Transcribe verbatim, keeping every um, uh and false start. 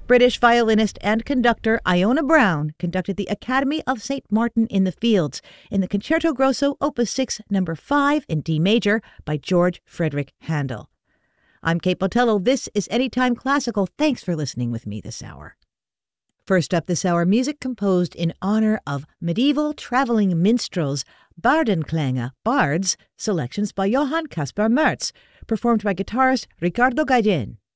British violinist and conductor Iona Brown conducted the Academy of Saint Martin in the Fields in the Concerto Grosso Opus six, number five in D major by George Frederick Handel. I'm Kate Botello. This is Anytime Classical. Thanks for listening with me this hour. First up this hour, music composed in honor of medieval traveling minstrels, Bardenklänge, bards, selections by Johann Caspar Merz, performed by guitarist Ricardo Gaiden.